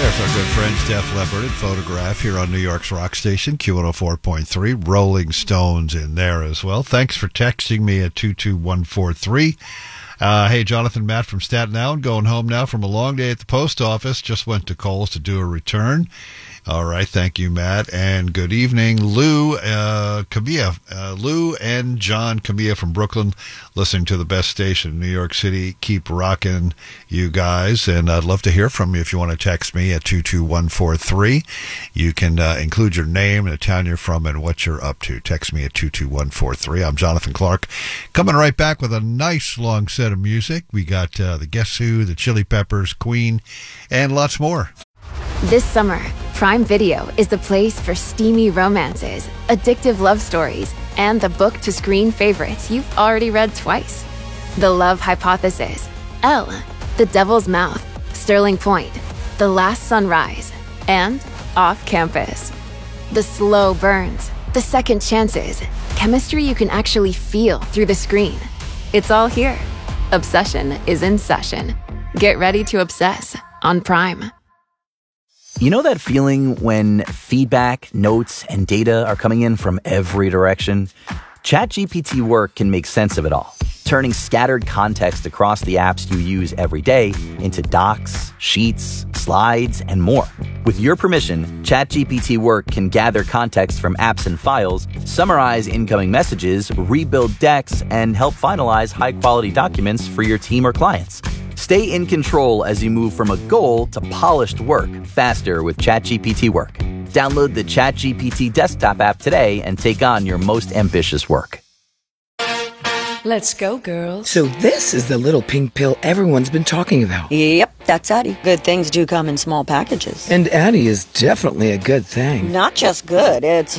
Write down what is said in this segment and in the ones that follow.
There's our good friends Def Leppard and Photograph here on New York's rock station, Q104.3. Rolling Stones in there as well. Thanks for texting me at 22143. Hey, Jonathan, Matt from Staten Island, going home now from a long day at the post office. Just went to Kohl's to do a return. All right, thank you, Matt, and good evening, Lou Camilla. Lou and John Camilla from Brooklyn, listening to the best station in New York City. Keep rocking, you guys, and I'd love to hear from you if you want to text me at 22143. You can include your name and the town you're from and what you're up to. Text me at 22143. I'm Jonathan Clark, coming right back with a nice long set of music. We got the Guess Who, the Chili Peppers, Queen, and lots more. This summer, Prime Video is the place for steamy romances, addictive love stories, and the book-to-screen favorites you've already read twice. The Love Hypothesis, Elle, The Devil's Mouth, Sterling Point, The Last Sunrise, and Off Campus. The slow burns, the second chances, chemistry you can actually feel through the screen. It's all here. Obsession is in session. Get ready to obsess on Prime. You know that feeling when feedback, notes, and data are coming in from every direction? ChatGPT Work can make sense of it all, turning scattered context across the apps you use every day into docs, sheets, slides, and more. With your permission, ChatGPT Work can gather context from apps and files, summarize incoming messages, rebuild decks, and help finalize high-quality documents for your team or clients. Stay in control as you move from a goal to polished work faster with ChatGPT Work. Download the ChatGPT desktop app today and take on your most ambitious work. Let's go, girls. So this is the little pink pill everyone's been talking about. Yep, that's Addie. Good things do come in small packages. And Addie is definitely a good thing. Not just good, it's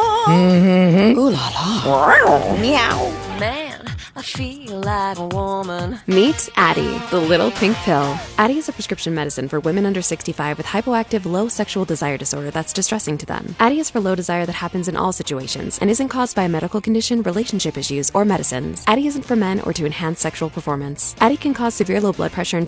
ooh la la. Meow. Man, I feel like a woman. Meet Addie, the little pink pill. Addie is a prescription medicine for women under 65 with hypoactive low sexual desire disorder that's distressing to them. Addie is for low desire that happens in all situations and isn't caused by a medical condition, relationship issues, or medicines. Addie isn't for men or to enhance sexual performance. Addie can cause severe low blood pressure and